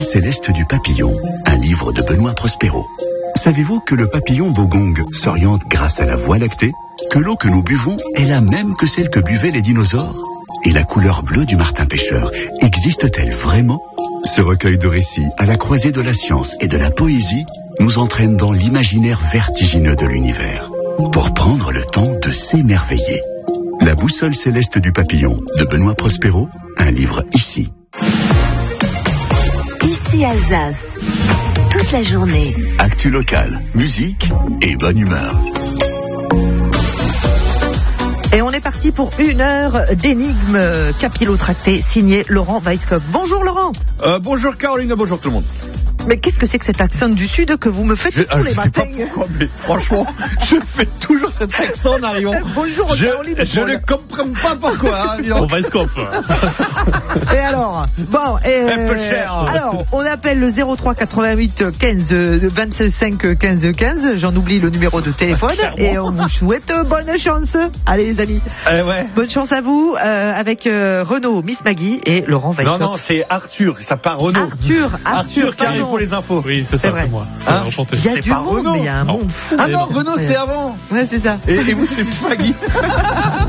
Céleste du papillon, un livre de Benoît Prospero. Savez-vous que le papillon bogong s'oriente grâce à la voie lactée? Que l'eau que nous buvons est la même que celle que buvaient les dinosaures? Et la couleur bleue du martin pêcheur existe-t-elle vraiment? Ce recueil de récits à la croisée de la science et de la poésie nous entraîne dans l'imaginaire vertigineux de l'univers pour prendre le temps de s'émerveiller. La boussole céleste du papillon de Benoît Prospero, un livre ici. Ici Alsace, toute la journée. Actu local, musique et bonne humeur. Et on est parti pour 1 heure d'énigmes capillotractées signé Laurent Weisskopf. Bonjour Laurent. Bonjour Caroline, bonjour tout le monde. Mais qu'est-ce que c'est que cet accent du Sud que vous me faites tous les matins? Je sais pas pourquoi, mais franchement, je fais toujours cet accent en arrivant. Bonjour Caroline. Je ne comprends pas pourquoi. On va Weisskopf. Et alors, bon, un peu cher. Alors, on appelle le 03 88 15 25 15 15. J'en oublie le numéro de téléphone et on vous souhaite bonne chance. Allez les amis. Ouais. Bonne chance à vous avec Renaud, Miss Maggie et Laurent Weisskopf. Non, c'est Arthur, ça part Renaud. Arthur qui arrive pour les infos. Oui, c'est ça, vrai. c'est moi. Hein, enchanté. Il y a c'est du pas monde, Renaud. mais il y a un monde fou. Ah non, Renaud c'est avant. Ouais, c'est ça. Et vous c'est Miss Maggie.